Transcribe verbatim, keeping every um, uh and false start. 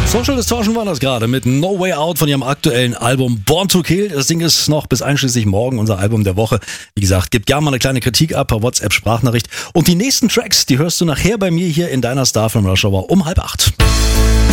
Social Distortion war das gerade mit No Way Out von ihrem aktuellen Album Born to Kill. Das Ding ist noch bis einschließlich morgen unser Album der Woche. Wie gesagt, gib gerne mal eine kleine Kritik ab per WhatsApp-Sprachnachricht. Und die nächsten Tracks, die hörst du nachher bei mir hier in deiner Star from Rush Hour um halb acht.